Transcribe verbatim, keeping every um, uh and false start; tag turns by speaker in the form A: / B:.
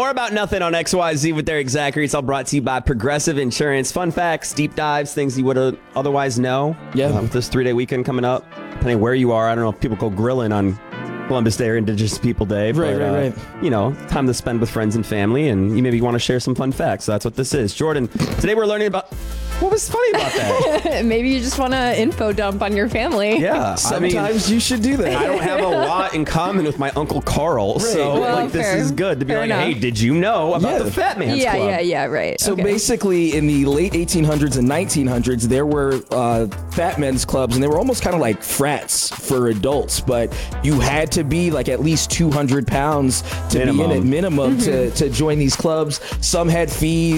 A: More about nothing on X Y Z with Derek Zachary. It's all brought to you by Progressive Insurance. Fun facts, deep dives, things you would otherwise know.
B: Yeah.
A: Uh, with this three-day weekend coming up, depending where you are, I don't know if people go grilling on Columbus Day or Indigenous People Day.
B: Right,
A: but,
B: right,
A: uh,
B: right.
A: You know, time to spend with friends and family, and you maybe want to share some fun facts. So that's what this is. Jordan, today we're learning about... What was funny about that?
C: Maybe you just want to info dump on your family.
A: Yeah.
B: Sometimes
A: I mean,
B: you should do that.
A: I don't have a lot in common with my Uncle Carl, so
C: Well,
A: like this
C: fair.
A: is good to be
C: Fair
A: like,
C: enough.
A: hey, did you know about
B: Yeah.
A: the Fat Man's
C: yeah,
A: Club?
C: yeah, yeah, right.
B: So
C: Okay.
B: basically, in the late eighteen hundreds and nineteen hundreds, there were uh, fat men's clubs, and they were almost kind of like frats for adults. But you had to be like at least two hundred pounds to
A: Minimum.
B: be in it, minimum, to, to join these clubs. Some had fees.